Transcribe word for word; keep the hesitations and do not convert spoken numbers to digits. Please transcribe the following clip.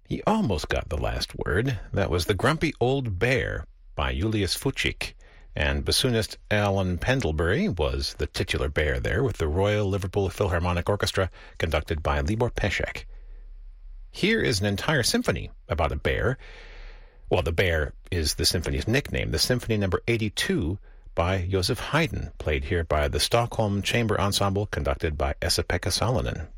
He almost got the last word. That was The Grumpy Old Bear by Julius Fuchik. And bassoonist Alan Pendlebury was the titular bear there with the Royal Liverpool Philharmonic Orchestra conducted by Libor Pesek. Here is an entire symphony about a bear. Well, the bear is the symphony's nickname. The Symphony Number eighty-two by Joseph Haydn, played here by the Stockholm Chamber Ensemble conducted by Esa-Pekka Salonen.